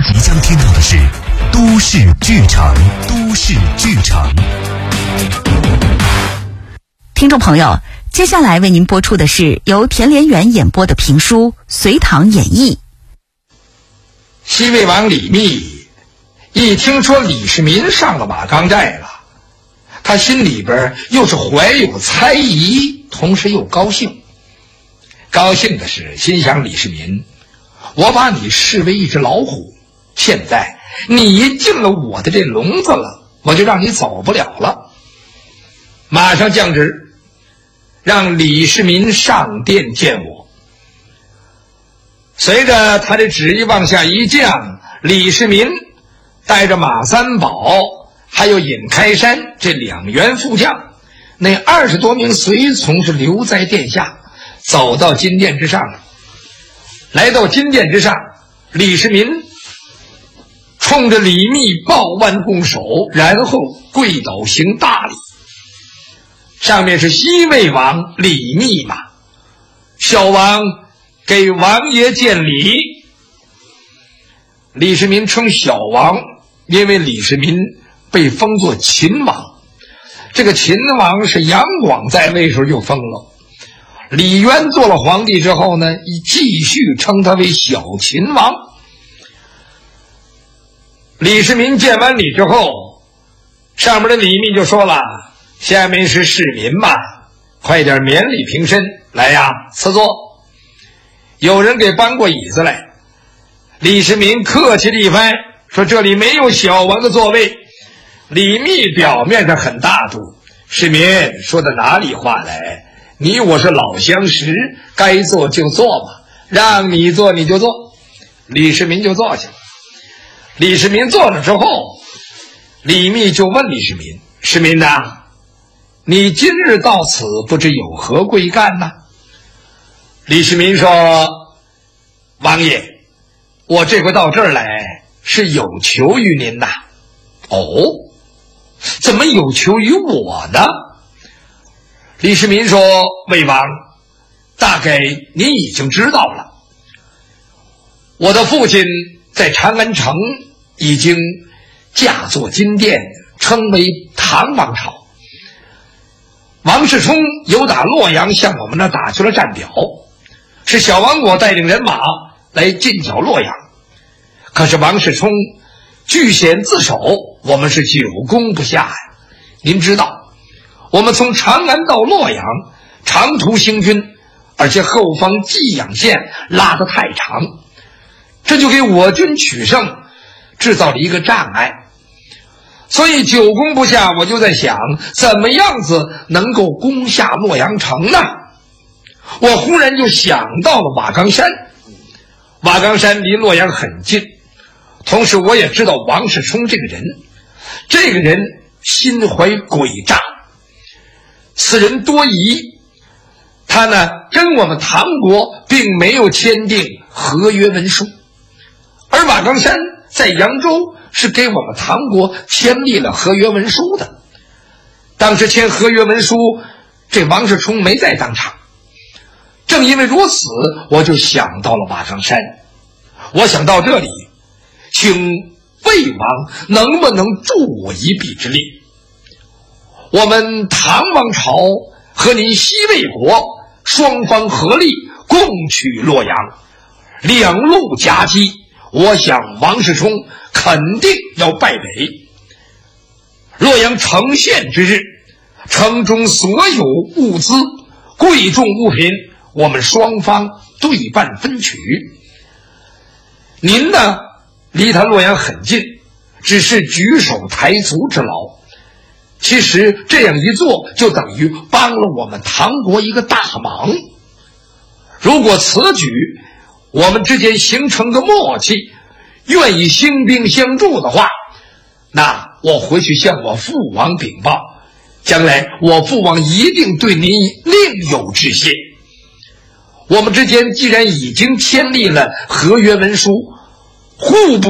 即将听到的是都市剧场。都市剧场。 听众朋友，接下来为您播出的是由田连元演播的评书《隋唐演义》。 西魏王李密一听说李世民上了瓦岗寨了，他心里边又是怀有猜疑，同时又高兴。高兴的是心想，李世民，我把你视为一只老虎，现在你进了我的这笼子了，我就让你走不了了。马上降旨，让李世民上殿见我。随着他的旨意往下一降，李世民带着马三宝还有尹开山这2员副将，那20多名随从是留在殿下，走到金殿之上。来到金殿之上，李世民冲着李密抱腕拱手，然后跪倒行大礼。上面是西魏王李密嘛，小王给王爷见礼。李世民称小王，因为李世民被封作秦王，这个秦王是杨广在位时候就封了。李渊做了皇帝之后呢，继续称他为小秦王。李世民见完礼之后，上面的李密就说了，下面是市民嘛，快点免礼平身，来呀，赐座。有人给搬过椅子来，李世民客气地一番，说这里没有小王的座位。李密表面上很大度，世民说的哪里话来，你我是老相识，该坐就坐吧，让你坐你就坐。李世民就坐下了。李世民坐了之后，李密就问李世民，世民呐，你今日到此不知有何贵干呢？李世民说，王爷，我这回到这儿来是有求于您呐。哦，怎么有求于我呢？李世民说，魏王，大概您已经知道了，我的父亲在长安城已经驾坐金殿，称为唐王朝。王世充由打洛阳向我们那打去了战表，是小王我带领人马来进剿洛阳。可是王世充据险自守，我们是久攻不下呀。您知道，我们从长安到洛阳长途行军，而且后方济阳线拉得太长，这就给我军取胜制造了一个障碍。所以久攻不下，我就在想，怎么样子能够攻下洛阳城呢？我忽然就想到了瓦岗山。瓦岗山离洛阳很近，同时我也知道王世充这个人，这个人心怀诡诈，此人多疑。他呢，跟我们唐国并没有签订合约文书，而瓦岗山在扬州是给我们唐国签立了合约文书的。当时签合约文书，这王世充没在当场。正因为如此，我就想到了瓦岗山。我想到这里，请魏王能不能助我一臂之力？我们唐王朝和您西魏国双方合力共取洛阳，两路夹击，我想王世充肯定要败北。洛阳城陷之日，城中所有物资贵重物品，我们双方对半分取。您呢，离他洛阳很近，只是举手抬足之劳。其实这样一做，就等于帮了我们唐国一个大忙。如果此举我们之间形成个默契，愿意兴兵相助的话，那我回去向我父王禀报，将来我父王一定对您另有致谢。我们之间既然已经签立了合约文书，互不